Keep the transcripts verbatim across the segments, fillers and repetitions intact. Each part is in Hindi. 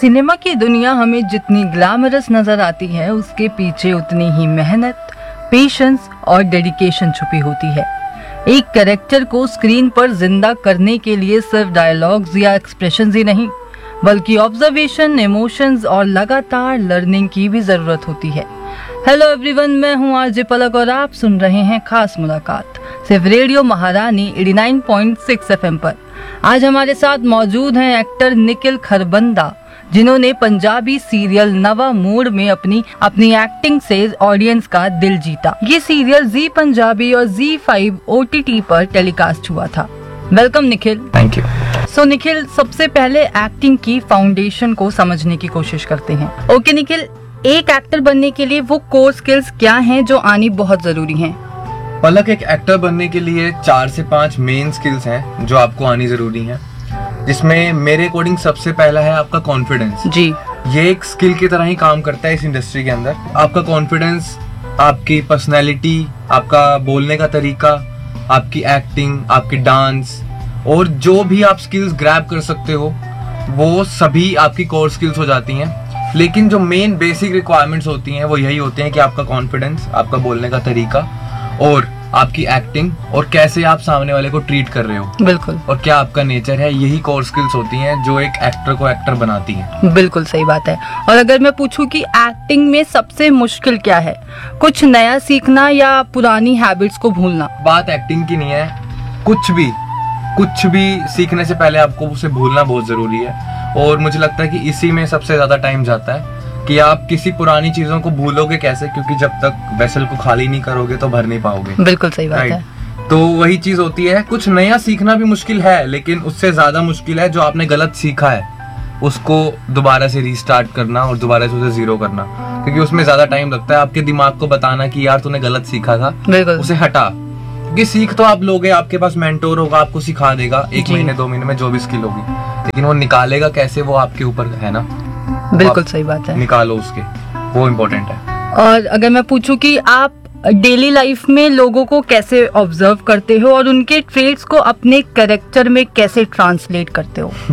सिनेमा की दुनिया हमें जितनी ग्लैमरस नजर आती है, उसके पीछे उतनी ही मेहनत, पेशेंस और डेडिकेशन छुपी होती है। एक कैरेक्टर को स्क्रीन पर जिंदा करने के लिए सिर्फ डायलॉग्स या एक्सप्रेशंस ही नहीं, बल्कि ऑब्जर्वेशन, इमोशंस और लगातार लर्निंग की भी जरूरत होती है। हेलो एवरीवन, मैं हूं आरजे पलक और आप सुन रहे हैं खास मुलाकात सिर्फ रेडियो महारानी नवासी पॉइंट छह एफएम पर। आज हमारे साथ मौजूद हैं एक्टर निखिल खरबंदा, जिन्होंने पंजाबी सीरियल नवा मूड में अपनी अपनी एक्टिंग से ऑडियंस का दिल जीता। ये सीरियल जी पंजाबी और जी फाइव ओटीटी पर टेलीकास्ट हुआ था। वेलकम निखिल। Thank you. सो निखिल, सबसे पहले एक्टिंग की फाउंडेशन को समझने की कोशिश करते हैं। ओके okay, निखिल, एक एक्टर बनने के लिए वो कोर स्किल्स क्या हैं जो आनी बहुत जरूरी हैं? पलक, एक एक्टर बनने के लिए चार से पांच मेन स्किल्स हैं जो आपको आनी जरूरी हैं, जिसमें मेरे अकॉर्डिंग सबसे पहला है आपका कॉन्फिडेंस। जी, ये एक स्किल की तरह ही काम करता है इस इंडस्ट्री के अंदर। आपका कॉन्फिडेंस, आपकी पर्सनैलिटी, आपका बोलने का तरीका, आपकी एक्टिंग, आपकी डांस और जो भी आप स्किल्स ग्रैब कर सकते हो, वो सभी आपकी कोर स्किल्स हो जाती हैं। लेकिन जो मेन बेसिक रिक्वायरमेंट्स होती हैं वो यही होती हैं कि आपका कॉन्फिडेंस, आपका बोलने का तरीका और आपकी एक्टिंग, और कैसे आप सामने वाले को ट्रीट कर रहे हो, बिल्कुल, और क्या आपका नेचर है। यही कोर स्किल्स होती हैं जो एक एक्टर को एक्टर बनाती हैं। बिल्कुल सही बात है। और अगर मैं पूछूं कि एक्टिंग में सबसे मुश्किल क्या है, कुछ नया सीखना या पुरानी हैबिट्स को भूलना? बात एक्टिंग की नहीं है, कुछ भी कुछ भी सीखने से पहले आपको उसे भूलना बहुत जरूरी है। और मुझे लगता है कि इसी में सबसे ज्यादा टाइम जाता है कि आप किसी पुरानी चीजों को भूलोगे कैसे, क्योंकि जब तक वेसल को खाली नहीं करोगे तो भर नहीं पाओगे। बिल्कुल सही बात है। तो वही चीज होती है, कुछ नया सीखना भी मुश्किल है, लेकिन उससे ज्यादा मुश्किल है जो आपने गलत सीखा है उसको दोबारा से रीस्टार्ट करना और दोबारा से उसे जीरो करना, क्योंकि उसमें ज्यादा टाइम लगता है आपके दिमाग को बताना कि यार तूने गलत सीखा था, उसे हटा। क्योंकि सीख तो आप लोगे, आपके पास मेंटोर होगा, आपको सिखा देगा एक महीने दो महीने में जो भी स्किल होगी, लेकिन वो निकालेगा कैसे, वो आपके ऊपर है ना। बिल्कुल सही बात है, निकालो उसके, वो इम्पोर्टेंट है। और अगर मैं पूछूं कि आप डेली लाइफ में लोगों को कैसे ऑब्जर्व करते हो और उनके ट्रेट्स को अपने कैरेक्टर में कैसे ट्रांसलेट करते हो?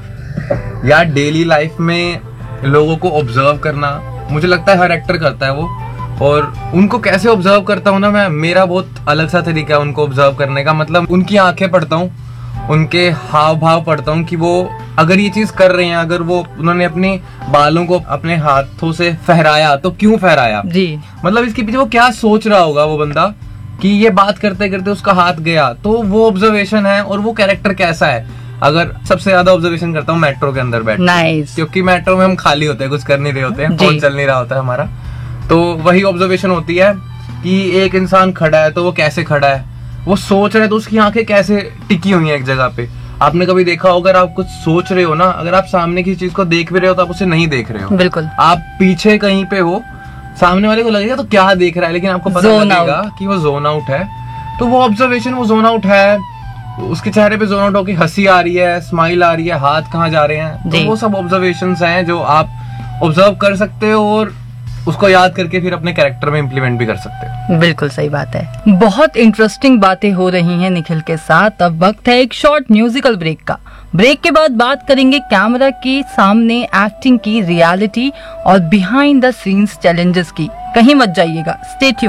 यार, डेली लाइफ में लोगों को ऑब्जर्व करना मुझे लगता है हर एक्टर करता है वो, और उनको कैसे ऑब्जर्व करता हूँ ना मैं, मेरा बहुत अलग सा तरीका है उनको ऑब्जर्व करने का। मतलब उनकी आंखें पढ़ता हूँ, उनके हाव भाव पढ़ता हूँ कि वो अगर ये चीज कर रहे हैं, अगर वो उन्होंने अपने बालों को अपने हाथों से फहराया तो क्यों फहराया जी, मतलब इसके पीछे वो क्या सोच रहा होगा वो बंदा कि ये बात करते करते उसका हाथ गया, तो वो ऑब्जर्वेशन है। और वो कैरेक्टर कैसा है, अगर सबसे ज्यादा ऑब्जर्वेशन करता हूँ मेट्रो के अंदर बैठ, nice. क्योंकि मेट्रो में हम खाली होते हैं, कुछ कर नहीं रहे होते हैं, फोन चल नहीं रहा होता है हमारा, तो वही ऑब्जर्वेशन होती है कि एक इंसान खड़ा है तो वो कैसे खड़ा है, वो सोच रहा है तो उसकी आंखें कैसे टिकी हुई हैं एक जगह पे। आपने कभी देखा हो, अगर आप कुछ सोच रहे हो ना, अगर आप सामने किसी चीज को देख भी रहे हो तो आप उसे नहीं देख रहे हो, बिल्कुल, आप पीछे कहीं पे हो, सामने वाले को लगेगा तो क्या देख रहा है, लेकिन आपको पता लगेगा कि वो जोन आउट है। तो वो ऑब्जर्वेशन, वो जोन आउट है, उसके चेहरे पे जोन आउट होकर हंसी आ रही है, स्माइल आ रही है, हाथ कहाँ जा रहे हैं, तो वो सब ऑब्जर्वेशंस हैं जो आप ऑब्जर्व कर सकते हो और उसको याद करके फिर अपने कैरेक्टर में इम्प्लीमेंट भी कर सकते हैं। बिल्कुल सही बात है। बहुत इंटरेस्टिंग बातें हो रही हैं निखिल के साथ। अब वक्त है एक शॉर्ट म्यूजिकल ब्रेक का। ब्रेक के बाद बात करेंगे कैमरा के सामने एक्टिंग की रियलिटी और बिहाइंड द सीन्स चैलेंजेस की। कहीं मत जाइएगा, स्टे ट्यून्ड।